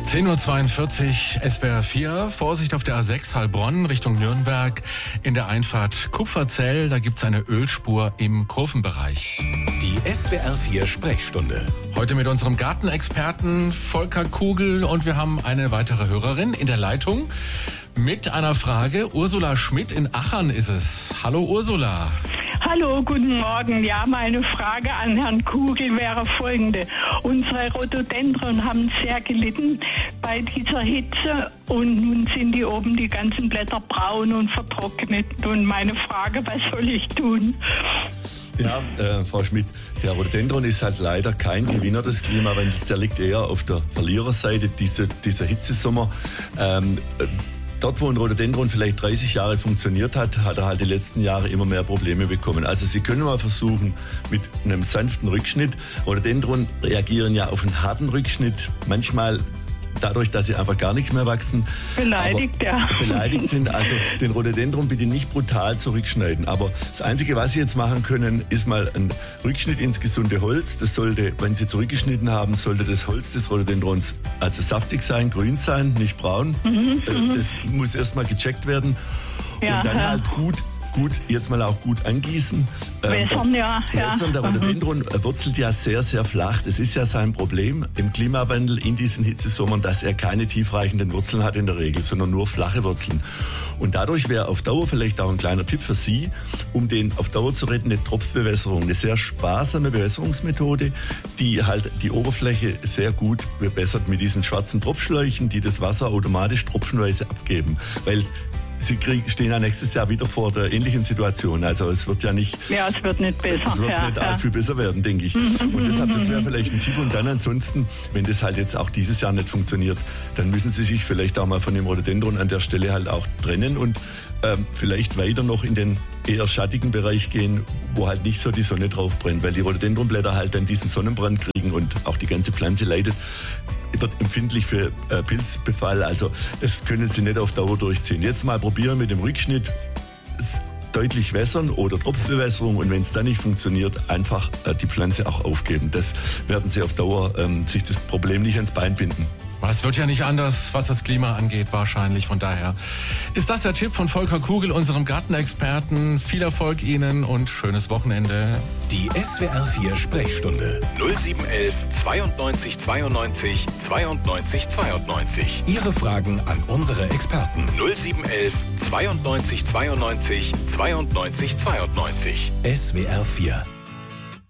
10:42 Uhr, SWR 4. Vorsicht auf der A6 Heilbronn Richtung Nürnberg. In der Einfahrt Kupferzell, da gibt's eine Ölspur im Kurvenbereich. Die SWR 4 Sprechstunde. Heute mit unserem Gartenexperten Volker Kugel und wir haben eine weitere Hörerin in der Leitung mit einer Frage. Ursula Schmidt in Achern ist es. Hallo Ursula. Hallo, guten Morgen. Ja, meine Frage an Herrn Kugel wäre folgende. Unsere Rhododendron haben sehr gelitten bei dieser Hitze und nun sind die oben die ganzen Blätter braun und vertrocknet. Und meine Frage, was soll ich tun? Ja, Frau Schmidt, der Rhododendron ist halt leider kein Gewinner des Klimawandels. Der liegt eher auf der Verliererseite, dieser Hitzesommer. Dort, wo ein Rhododendron vielleicht 30 Jahre funktioniert hat, hat er halt die letzten Jahre immer mehr Probleme bekommen. Also Sie können mal versuchen, mit einem sanften Rückschnitt. Rhododendron reagieren ja auf einen harten Rückschnitt. Manchmal dadurch, dass sie einfach gar nicht mehr wachsen. Beleidigt sind. Also den Rhododendron bitte nicht brutal zurückschneiden. Aber das Einzige, was Sie jetzt machen können, ist mal ein Rückschnitt ins gesunde Holz. Das sollte, wenn Sie zurückgeschnitten haben, sollte das Holz des Rhododendrons also saftig sein, grün sein, nicht braun. Das muss erstmal gecheckt werden. Ja, und dann halt gut jetzt mal auch gut angießen. Wässern, Wässern, der Rhododendron wurzelt ja sehr, sehr flach. Das ist ja sein Problem im Klimawandel in diesen Hitzesommern, dass er keine tiefreichenden Wurzeln hat in der Regel, sondern nur flache Wurzeln. Und dadurch wäre auf Dauer vielleicht auch ein kleiner Tipp für Sie, um den auf Dauer zu retten, eine Tropfbewässerung. Eine sehr sparsame Bewässerungsmethode, die halt die Oberfläche sehr gut bewässert mit diesen schwarzen Tropfschläuchen, die das Wasser automatisch tropfenweise abgeben. Weil Sie stehen ja nächstes Jahr wieder vor der ähnlichen Situation. Also es wird ja nicht... Ja, es wird nicht besser. Es wird nicht allzu viel besser werden, denke ich. Und deshalb, das wäre vielleicht ein Tipp. Und dann ansonsten, wenn das halt jetzt auch dieses Jahr nicht funktioniert, dann müssen Sie sich vielleicht auch mal von dem Rhododendron an der Stelle halt auch trennen und vielleicht weiter noch in den eher schattigen Bereich gehen, wo halt nicht so die Sonne drauf brennt, weil die Rhododendronblätter halt dann diesen Sonnenbrand kriegen und auch die ganze Pflanze leidet, wird empfindlich für Pilzbefall. Also das können Sie nicht auf Dauer durchziehen. Jetzt mal probieren mit dem Rückschnitt, deutlich wässern oder Tropfbewässerung und wenn es dann nicht funktioniert, einfach die Pflanze auch aufgeben. Das werden Sie auf Dauer sich das Problem nicht ans Bein binden. Es wird ja nicht anders, was das Klima angeht, wahrscheinlich. Von daher ist das der Tipp von Volker Kugel, unserem Gartenexperten. Viel Erfolg Ihnen und schönes Wochenende. Die SWR 4 Sprechstunde 0711 92 92 92 92. Ihre Fragen an unsere Experten 0711 92 92 92 92. SWR 4